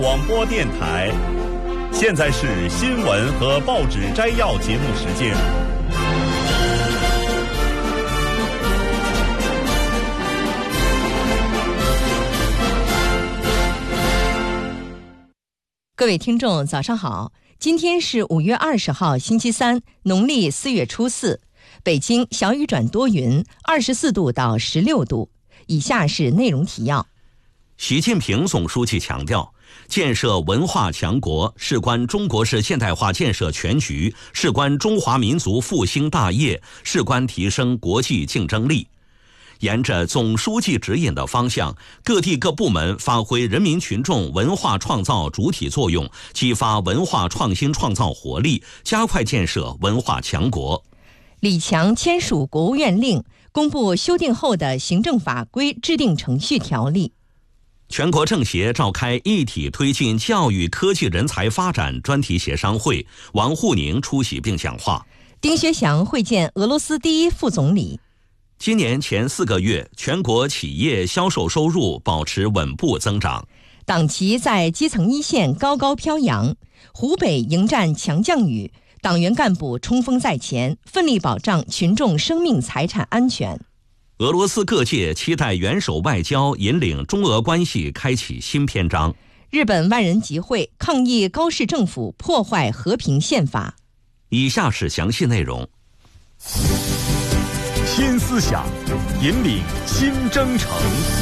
广播电台，现在是新闻和报纸摘要节目时间。 各位听众早上好，今天是5月20号星期三，农历4月初4，北京小雨转多云，24度到16度。以下是内容提要。 习近平总书记强调，建设文化强国事关中国式现代化建设全局，事关中华民族复兴大业，事关提升国际竞争力。沿着总书记指引的方向，各地各部门发挥人民群众文化创造主体作用，激发文化创新创造活力，加快建设文化强国。 李强签署国务院令，公布修订后的行政法规制定程序条例。 全国政协召开一体推进教育科技人才发展专题协商会，王沪宁出席并讲话。 丁薛祥会见俄罗斯第一副总理。 今年前4个月，全国企业销售收入保持稳步增长。 党旗在基层一线高高飘扬，湖北迎战强降雨，党员干部冲锋在前，奋力保障群众生命财产安全。 俄罗斯各界期待元首外交引领中俄关系开启新篇章。 日本万人集会抗议高市政府破坏和平宪法。 以下是详细内容。 新思想，引领新征程。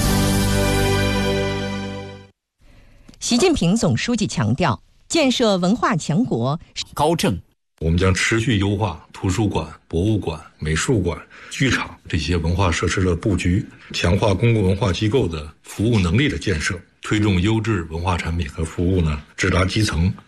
习近平总书记强调，建设文化强国高正。 我们将持续优化图书馆、博物馆、美术馆、剧场这些文化设施的布局，强化公共文化机构的服务能力的建设，推动优质文化产品和服务直达基层。